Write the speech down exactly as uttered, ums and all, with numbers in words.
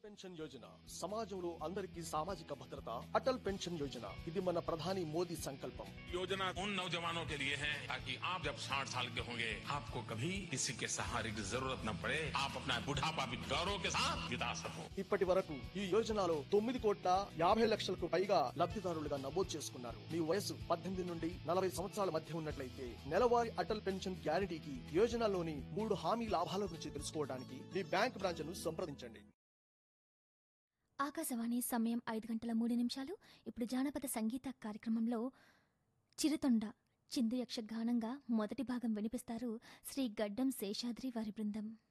Pension Yojana సమాజంలో అందరికీ సామాజిక భద్రత అటల్ పెన్షన్ యోజన ఇది మన ప్రధాని మోదీ సంకల్పం योजना उन नौजवानों के लिए है ताकि आप जब साठ साल के होंगे आपको कभी किसी के सहारे की जरूरत न पड़े आप अपना बुढ़ापा भी गौरव के साथ बिता सको ఇప్పటి వరకు ఈ యోజనలో తొమ్మిది కోట్ల యాభై లక్షలకు పైగా లబ్ధిదారులుగా నమోదు చేసుకున్నారు. మీ వయసు పద్దెనిమిది నుండి నలభై సంవత్సరాల మధ్య ఉన్నట్లయితే నెలవారీ అటల్ పెన్షన్ గ్యారంటీకి యోజనలోని మూడు హామీ లాభాల గురించి తెలుసుకోవడానికి మీ బ్యాంక్ బ్రాంచ్ ను సంప్రదించండి. ఆకాశవాణి సమయం ఐదు గంటల మూడు నిమిషాలు. ఇప్పుడు జానపద సంగీత కార్యక్రమంలో చిరుతొండ చిందు యక్షగానంగా మొదటి భాగం వినిపిస్తారు శ్రీ గడ్డం శేషాద్రి వారి బృందం.